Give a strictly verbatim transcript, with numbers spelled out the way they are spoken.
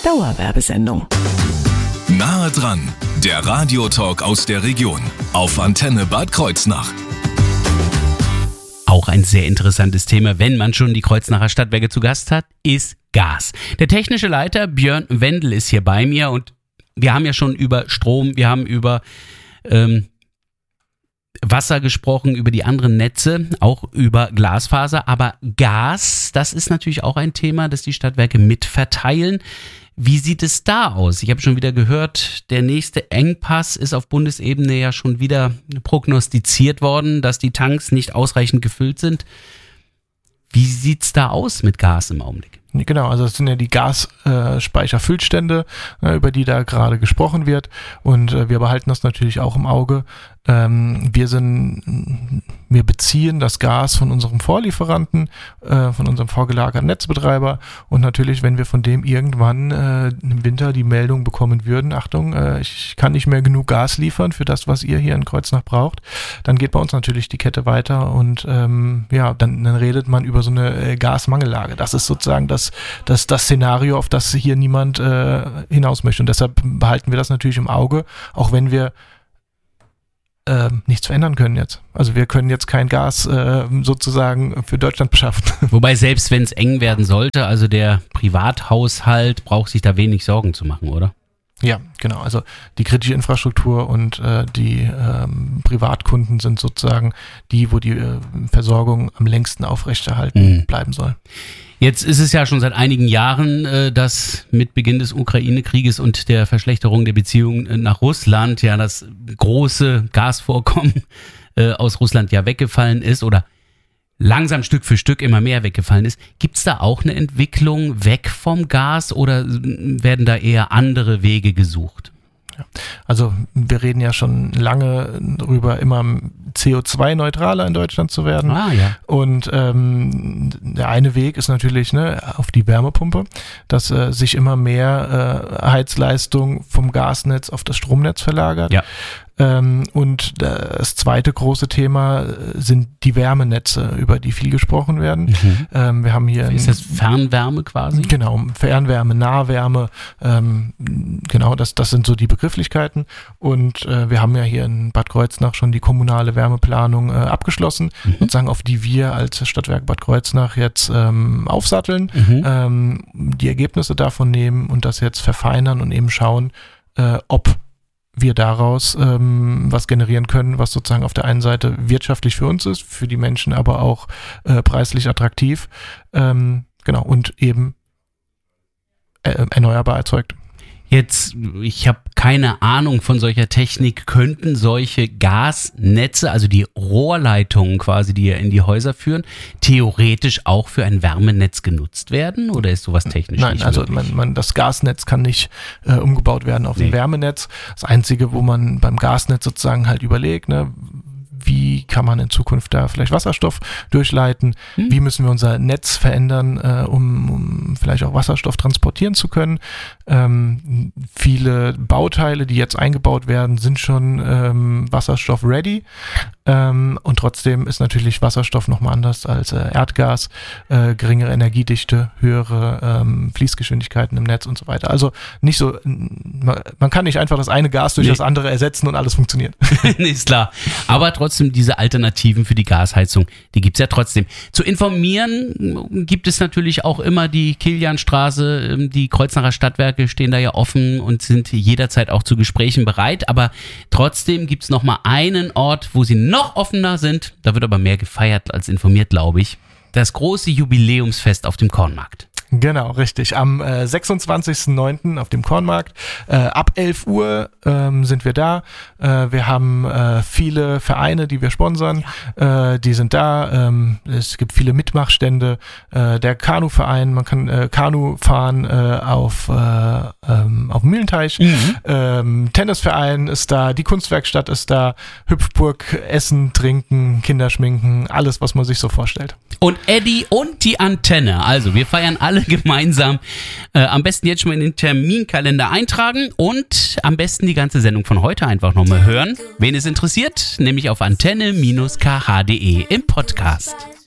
Dauerwerbesendung. Nahe dran, der Radiotalk aus der Region auf Antenne Bad Kreuznach. Auch ein sehr interessantes Thema, wenn man schon die Kreuznacher Stadtwerke zu Gast hat, ist Gas. Der technische Leiter Björn Wendel ist hier bei mir und wir haben ja schon über Strom, wir haben über ähm, Wasser gesprochen, über die anderen Netze, auch über Glasfaser, aber Gas, das ist natürlich auch ein Thema, das die Stadtwerke mitverteilen. Wie sieht es da aus? Ich habe schon wieder gehört, der nächste Engpass ist auf Bundesebene ja schon wieder prognostiziert worden, dass die Tanks nicht ausreichend gefüllt sind. Wie sieht es da aus mit Gas im Augenblick? Genau, also das sind ja die Gasspeicherfüllstände, äh, über die da gerade gesprochen wird und äh, wir behalten das natürlich auch im Auge. Ähm, wir sind, wir beziehen das Gas von unserem Vorlieferanten, äh, von unserem vorgelagerten Netzbetreiber und natürlich, wenn wir von dem irgendwann äh, im Winter die Meldung bekommen würden, Achtung, äh, ich kann nicht mehr genug Gas liefern für das, was ihr hier in Kreuznach braucht, dann geht bei uns natürlich die Kette weiter und ähm, ja, dann, dann redet man über so eine äh, Gasmangellage. Das ist sozusagen das Das, das Szenario, auf das hier niemand äh, hinaus möchte. Und deshalb behalten wir das natürlich im Auge, auch wenn wir äh, nichts verändern können jetzt. Also wir können jetzt kein Gas äh, sozusagen für Deutschland beschaffen. Wobei selbst wenn es eng werden sollte, also der Privathaushalt braucht sich da wenig Sorgen zu machen, oder? Ja, genau. Also die kritische Infrastruktur und äh, die ähm, Privatkunden sind sozusagen die, wo die äh, Versorgung am längsten aufrechterhalten mhm. bleiben soll. Jetzt ist es ja schon seit einigen Jahren, äh, dass mit Beginn des Ukraine-Krieges und der Verschlechterung der Beziehungen nach Russland ja das große Gasvorkommen äh, aus Russland ja weggefallen ist oder langsam Stück für Stück immer mehr weggefallen ist. Gibt es da auch eine Entwicklung weg vom Gas oder werden da eher andere Wege gesucht? Ja. Also wir reden ja schon lange darüber, immer C O zwei neutraler in Deutschland zu werden. Ah, ja. Und ähm, der eine Weg ist natürlich ne, auf die Wärmepumpe, dass äh, sich immer mehr äh, Heizleistung vom Gasnetz auf das Stromnetz verlagert. Ja. Ähm, und das zweite große Thema sind die Wärmenetze, über die viel gesprochen werden. Mhm. Ähm, wir haben hier ist das Fernwärme quasi? Genau, Fernwärme, Nahwärme, ähm, genau, das, das sind so die Begrifflichkeiten. Und äh, wir haben ja hier in Bad Kreuznach schon die kommunale Wärmeplanung äh, abgeschlossen, mhm. sozusagen auf die wir als Stadtwerk Bad Kreuznach jetzt ähm, aufsatteln, mhm. ähm, die Ergebnisse davon nehmen und das jetzt verfeinern und eben schauen, äh, ob wir daraus ähm, was generieren können, was sozusagen auf der einen Seite wirtschaftlich für uns ist, für die Menschen aber auch äh, preislich attraktiv, ähm, genau, und eben äh, erneuerbar erzeugt. Jetzt, ich habe keine Ahnung von solcher Technik, könnten solche Gasnetze, also die Rohrleitungen quasi, die ja in die Häuser führen, theoretisch auch für ein Wärmenetz genutzt werden oder ist sowas technisch Nein, nicht also möglich? man, man, das Gasnetz kann nicht äh, umgebaut werden auf Nee. ein Wärmenetz. Das Einzige, wo man beim Gasnetz sozusagen halt überlegt, ne, wie kann man in Zukunft da vielleicht Wasserstoff durchleiten? Hm. Wie müssen wir unser Netz verändern, äh, um, um vielleicht auch Wasserstoff transportieren zu können? Ähm, viele Bauteile, die jetzt eingebaut werden, sind schon ähm, Wasserstoff-ready. Ähm, und trotzdem ist natürlich Wasserstoff nochmal anders als äh, Erdgas. Äh, geringere Energiedichte, höhere ähm, Fließgeschwindigkeiten im Netz und so weiter. Also nicht so, man, man kann nicht einfach das eine Gas durch Nee. das andere ersetzen und alles funktioniert. Nee, ist klar. Aber trotzdem diese Alternativen für die Gasheizung, die gibt es ja trotzdem. Zu informieren gibt es natürlich auch immer die Kilianstraße, die Kreuznacher Stadtwerke stehen da ja offen und sind jederzeit auch zu Gesprächen bereit. Aber trotzdem gibt es nochmal einen Ort, wo sie noch offener sind. Da wird aber mehr gefeiert als informiert, glaube ich. Das große Jubiläumsfest auf dem Kornmarkt. Genau, richtig. Am äh, sechsundzwanzigsten neunten auf dem Kornmarkt. Äh, ab elf Uhr ähm, sind wir da. Äh, wir haben äh, viele Vereine, die wir sponsern. Ja. Äh, die sind da. Ähm, es gibt viele Mitmachstände. Äh, der Kanuverein, man kann äh, Kanu fahren äh, auf, äh, ähm, auf dem Mühlenteich. Mhm. Ähm, Tennisverein ist da. Die Kunstwerkstatt ist da. Hüpfburg, Essen, Trinken, Kinderschminken. Alles, was man sich so vorstellt. Und Eddie und die Antenne. Also wir feiern alle gemeinsam. Äh, am besten jetzt schon mal in den Terminkalender eintragen und am besten die ganze Sendung von heute einfach nochmal hören. Wen es interessiert, nämlich auf antenne Bindestrich k h punkt d e im Podcast.